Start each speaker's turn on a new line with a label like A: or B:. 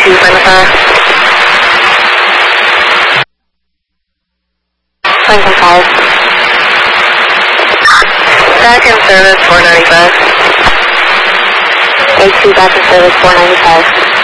A: 2, find the car. Lincoln 5. Back in service, 495. A2 back in service, 495.